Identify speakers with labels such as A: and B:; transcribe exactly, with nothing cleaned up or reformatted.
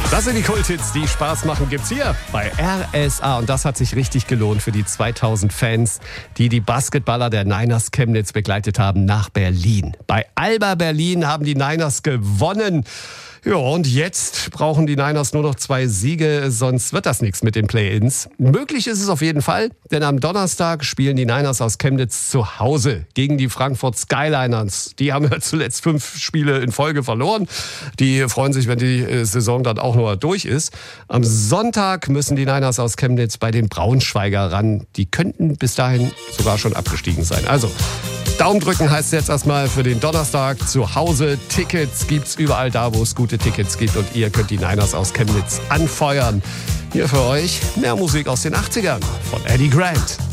A: Das sind die Kulthits, die Spaß machen, gibt's hier bei R S A. Und das hat sich richtig gelohnt für die zweitausend Fans, die die Basketballer der Niners Chemnitz begleitet haben nach Berlin. Bei Alba Berlin haben die Niners gewonnen. Ja, und jetzt brauchen die Niners nur noch zwei Siege, sonst wird das nichts mit den Play-Ins. Möglich ist es auf jeden Fall, denn am Donnerstag spielen die Niners aus Chemnitz zu Hause gegen die Frankfurt Skyliners. Die haben ja zuletzt fünf Spiele in Folge verloren. Die freuen sich, wenn die Saison dann auch noch durch ist. Am Sonntag müssen die Niners aus Chemnitz bei den Braunschweiger ran. Die könnten bis dahin sogar schon abgestiegen sein. Also Daumen drücken heißt jetzt erstmal für den Donnerstag zu Hause. Tickets gibt's überall da, wo es gute Tickets gibt. Und ihr könnt die Niners aus Chemnitz anfeuern. Hier für euch mehr Musik aus den achtzigern von Eddie Grant.